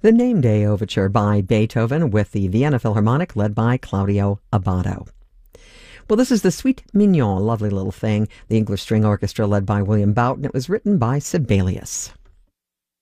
The Name Day Overture by Beethoven with the Vienna Philharmonic led by Claudio Abbado. Well, this is the Suite Mignon, a lovely little thing, the English String Orchestra led by William Boughton. It was written by Sibelius.